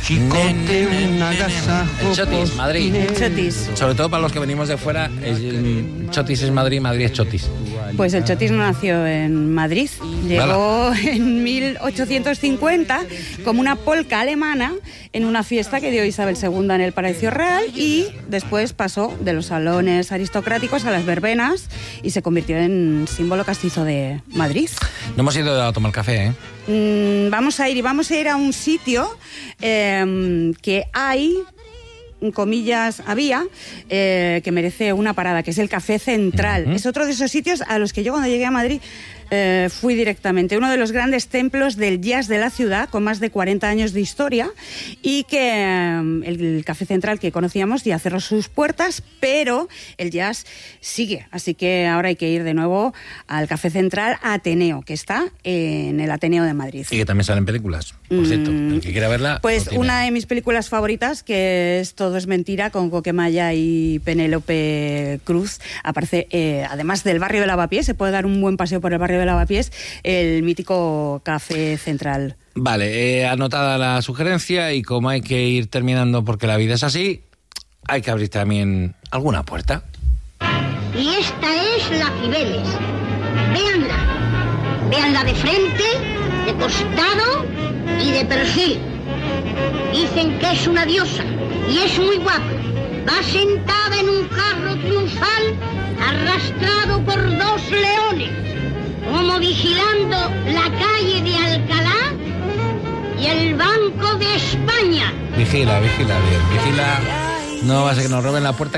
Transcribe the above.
Quijote, un agasajo. El Chotis, Madrid. El Chotis. Sobre todo para los que venimos de fuera, el Chotis es Madrid, Madrid es Chotis. Pues el Chotis no nació en Madrid, llegó en 1850 como una polca alemana en una fiesta que dio Isabel II en el Palacio Real y después pasó de los salones aristocráticos a las verbenas y se convirtió en símbolo castizo de Madrid. No hemos ido a tomar café, ¿eh? Vamos a ir a un sitio que hay, comillas, había, que merece una parada, que es el Café Central. Es otro de esos sitios a los que yo cuando llegué a Madrid fui directamente. Uno de los grandes templos del jazz de la ciudad, con más de 40 años de historia, y que el Café Central que conocíamos ya cerró sus puertas, pero el jazz sigue. Así que ahora hay que ir de nuevo al Café Central Ateneo, que está en el Ateneo de Madrid. Y que también salen películas, por cierto. El que quiera verla... Pues una de mis películas favoritas, que es Todo es mentira, con Coquemaya y Penélope Cruz, aparece, además del barrio de Lavapiés, se puede dar un buen paseo por el barrio de Lavapiés, el mítico Café Central. Vale, anotada la sugerencia, y como hay que ir terminando porque la vida es así, hay que abrir también alguna puerta. Y esta es la Cibeles. Véanla. Véanla de frente, de costado y de perfil. Dicen que es una diosa y es muy guapa. Va sentada en un carro triunfal arrastrado por 2 leones, como vigilando la calle de Alcalá y el Banco de España. Vigila, bien. Vigila, no va a ser que nos roben la puerta.